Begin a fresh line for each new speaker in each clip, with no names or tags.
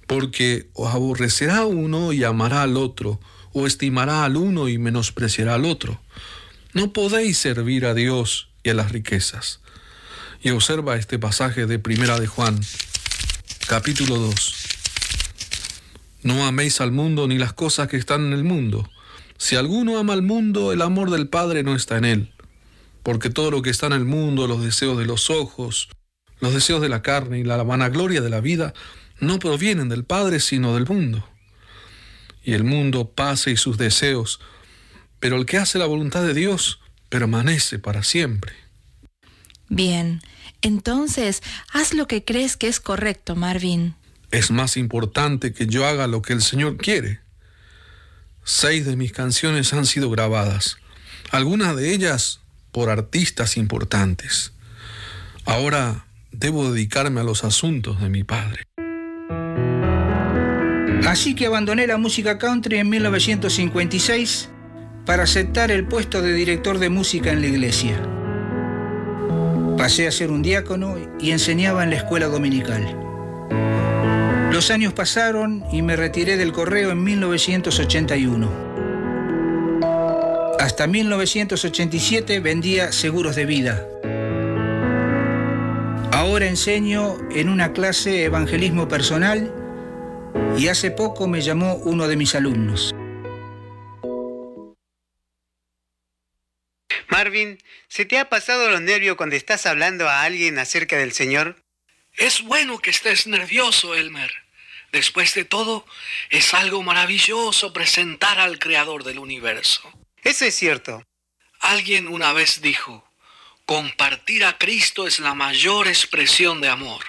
porque o aborrecerá a uno y amará al otro, o estimará al uno y menospreciará al otro. No podéis servir a Dios y a las riquezas. Y observa este pasaje de Primera de Juan, capítulo 2. No améis al mundo ni las cosas que están en el mundo. Si alguno ama al mundo, el amor del Padre no está en él. Porque todo lo que está en el mundo, los deseos de los ojos, los deseos de la carne y la vanagloria de la vida, no provienen del Padre, sino del mundo. Y el mundo pasa y sus deseos, pero el que hace la voluntad de Dios permanece para siempre.
Bien, entonces, haz lo que crees que es correcto, Marvin.
Es más importante que yo haga lo que el Señor quiere. 6 de mis canciones han sido grabadas, algunas de ellas por artistas importantes. Ahora debo dedicarme a los asuntos de mi padre.
Así que abandoné la música country en 1956 para aceptar el puesto de director de música en la iglesia. Pasé a ser un diácono y enseñaba en la escuela dominical. Los años pasaron y me retiré del correo en 1981. Hasta 1987 vendía seguros de vida. Ahora enseño en una clase evangelismo personal y hace poco me llamó uno de mis alumnos.
Marvin, ¿se te ha pasado los nervios cuando estás hablando a alguien acerca del Señor?
Es bueno que estés nervioso, Elmer. Después de todo, es algo maravilloso presentar al Creador del universo.
Eso es cierto.
Alguien una vez dijo, compartir a Cristo es la mayor expresión de amor.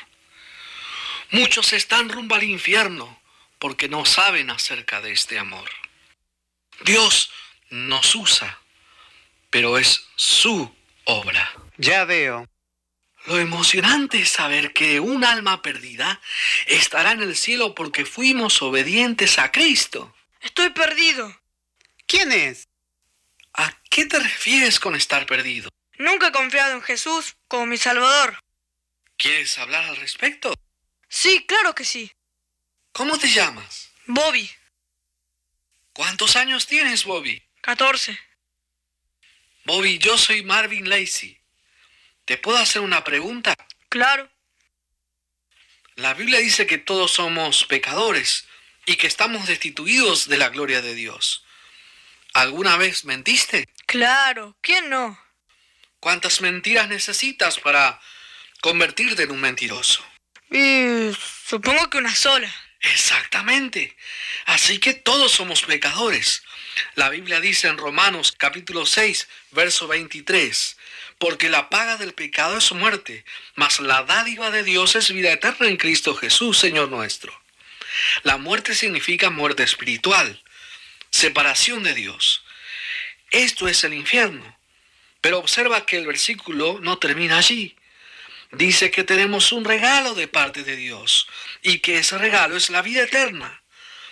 Muchos están rumbo al infierno porque no saben acerca de este amor. Dios nos usa, pero es su obra.
Ya veo.
Lo emocionante es saber que un alma perdida estará en el cielo porque fuimos obedientes a Cristo.
Estoy perdido.
¿Quién es?
¿A qué te refieres con estar perdido?
Nunca he confiado en Jesús como mi Salvador.
¿Quieres hablar al respecto?
Sí, claro que sí.
¿Cómo te llamas?
Bobby.
¿Cuántos años tienes, Bobby?
14.
Bobby, yo soy Marvin Lacey. ¿Te puedo hacer una pregunta?
Claro.
La Biblia dice que todos somos pecadores y que estamos destituidos de la gloria de Dios. ¿Alguna vez mentiste?
Claro, ¿quién no?
¿Cuántas mentiras necesitas para convertirte en un mentiroso?
Y supongo que una sola.
Exactamente. Así que todos somos pecadores. La Biblia dice en Romanos capítulo 6, verso 23, porque la paga del pecado es muerte, mas la dádiva de Dios es vida eterna en Cristo Jesús, Señor nuestro. La muerte significa muerte espiritual, separación de Dios. Esto es el infierno. Pero observa que el versículo no termina allí. Dice que tenemos un regalo de parte de Dios y que ese regalo es la vida eterna.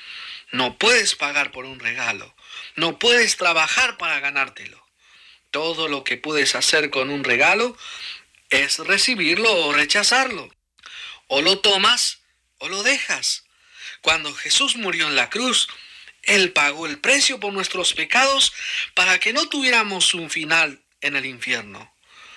No puedes pagar por un regalo. No puedes trabajar para ganártelo. Todo lo que puedes hacer con un regalo es recibirlo o rechazarlo. O lo tomas o lo dejas. Cuando Jesús murió en la cruz, Él pagó el precio por nuestros pecados para que no tuviéramos un final en el infierno.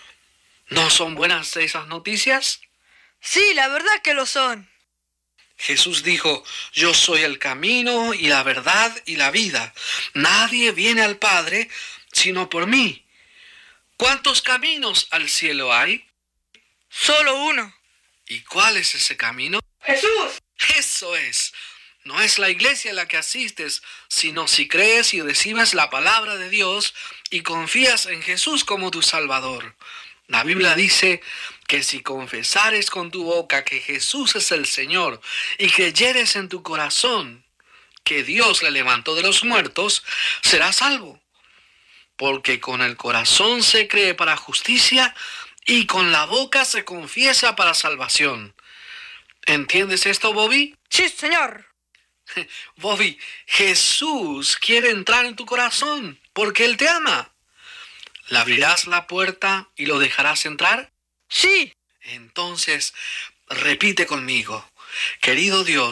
¿No son buenas esas noticias?
Sí, la verdad que lo son.
Jesús dijo, yo soy el camino y la verdad y la vida. Nadie viene al Padre sino por mí. ¿Cuántos caminos al cielo hay?
Solo uno.
¿Y cuál es ese camino?
¡Jesús!
Eso es. No es la iglesia a la que asistes, sino si crees y recibes la palabra de Dios y confías en Jesús como tu Salvador. La Biblia dice que si confesares con tu boca que Jesús es el Señor y creyeres en tu corazón que Dios le levantó de los muertos, serás salvo. Porque con el corazón se cree para justicia y con la boca se confiesa para salvación. ¿Entiendes esto, Bobby?
Sí, señor.
Bobby, Jesús quiere entrar en tu corazón porque Él te ama. ¿Le abrirás la puerta y lo dejarás entrar?
Sí.
Entonces, repite conmigo. Querido Dios,